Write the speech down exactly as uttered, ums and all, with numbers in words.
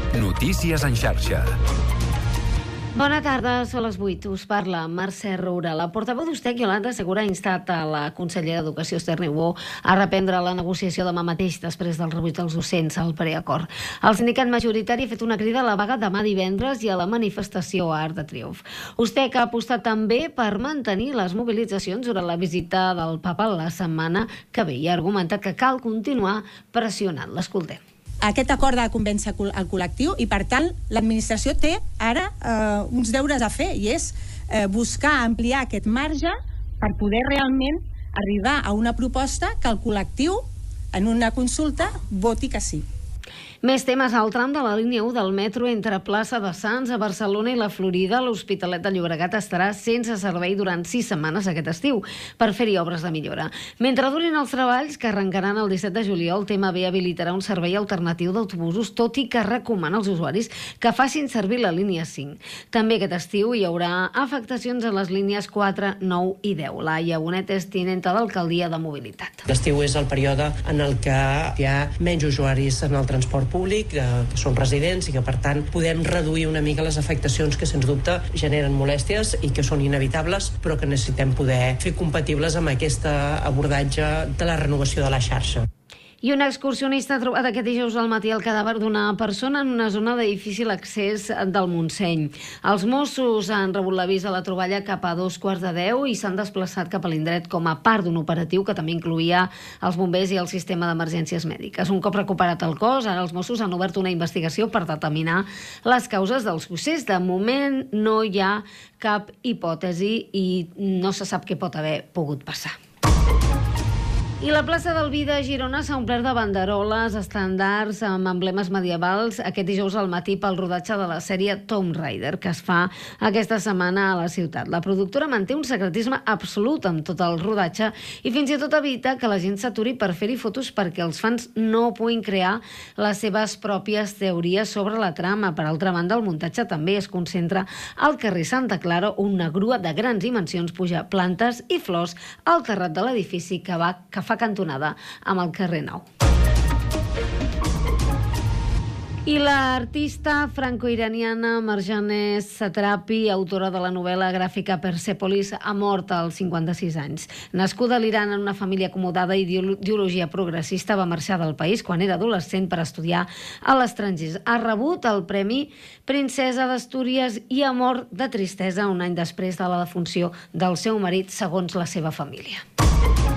Notícies en xarxa. Bona tarda, són les vuit. Us parla Mercè Roura. La portaveu d'Ustec, Iolanda Segura, ha instat a la consellera d'Educació, Esther Niubó, a reprendre la negociació demà mateix després del rebuig dels docents al preacord. El sindicat majoritari ha fet una crida a la vaga demà divendres i a la manifestació a Arc de Triomf. Ustec ha apostat també per mantenir les mobilitzacions durant la visita del papa la setmana que ve i ha argumentat que cal continuar pressionant. L'escoltem. Aquest acord ha de convèncer el col·lectiu i, per tant, l'administració té ara eh, uns deures a fer i és eh, buscar ampliar aquest marge per poder realment arribar a una proposta que el col·lectiu, en una consulta, voti que sí. Més temes al tram de la línia u del metro entre Plaça de Sants a Barcelona i la Florida. L'Hospitalet de Llobregat estarà sense servei durant sis setmanes aquest estiu per fer-hi obres de millora. Mentre durin els treballs, que arrencaran el disset de juliol, T M B habilitarà un servei alternatiu d'autobusos, tot i que recomana als usuaris que facin servir la línia cinc. També aquest estiu hi haurà afectacions a les línies quatre, nou i deu. Laia Bonet és tinenta d'alcaldia de mobilitat. L'estiu és el període en el que hi ha menys usuaris en el transport públic, que són residents i que, per tant, podem reduir una mica les afectacions que, sens dubte, generen molèsties i que són inevitables, però que necessitem poder fer compatibles amb aquest abordatge de la renovació de la xarxa. I un excursionista ha trobat aquest dijous al matí el cadàver d'una persona en una zona de difícil accés del Montseny. Els Mossos han rebut l'avís de la troballa cap a dos quarts de deu i s'han desplaçat cap a l'indret com a part d'un operatiu que també incloïa els bombers i el sistema d'emergències mèdiques. Un cop recuperat el cos, ara els Mossos han obert una investigació per determinar les causes del succés. De moment no hi ha cap hipòtesi i no se sap què pot haver pogut passar. I la plaça del Vi de Girona s'ha omplert de banderoles, estandards amb emblemes medievals aquest dijous al matí pel rodatge de la sèrie Tomb Raider, que es fa aquesta setmana a la ciutat. La productora manté un secretisme absolut amb tot el rodatge i fins i tot evita que la gent s'aturi per fer-hi fotos perquè els fans no puguin crear les seves pròpies teories sobre la trama. Per altra banda, el muntatge també es concentra al carrer Santa Clara, on una grua de grans dimensions puja plantes i flors al terrat de l'edifici que va que fa cantonada amb el carrer Nou. I l'artista franco-iraniana Marjane Satrapi, autora de la novel·la gràfica Persepolis, ha mort als cinquanta-sis anys. Nascuda a l'Iran en una família acomodada i d'ideologia progressista, va marxar del país quan era adolescent per estudiar a l'estranger. Ha rebut el Premi Princesa d'Astúries i ha mort de tristesa un any després de la defunció del seu marit, segons la seva família.